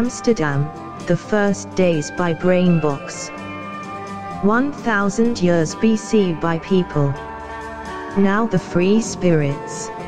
Amsterdam, The First Days by Brainbox. 1000 years BC by people. Now the free spirits.